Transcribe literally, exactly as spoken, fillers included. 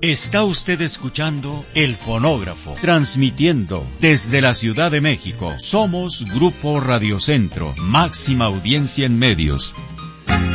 Está usted escuchando El Fonógrafo, transmitiendo desde la Ciudad de México. Somos Grupo Radio Centro, máxima audiencia en medios.